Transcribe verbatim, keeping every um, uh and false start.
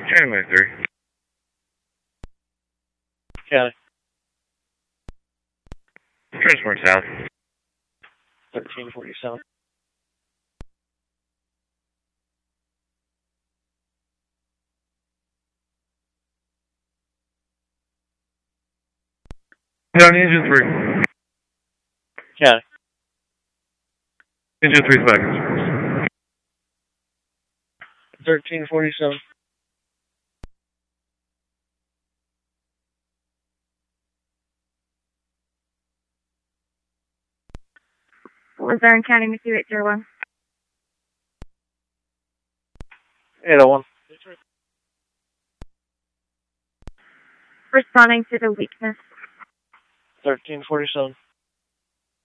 Channel three. County. Transport south. thirteen forty-seven. County engine three. County. Engine three seconds. thirteen forty-seven. Luzerne County, Missouri eight zero one. eight oh one. Responding to the weakness. thirteen forty-seven.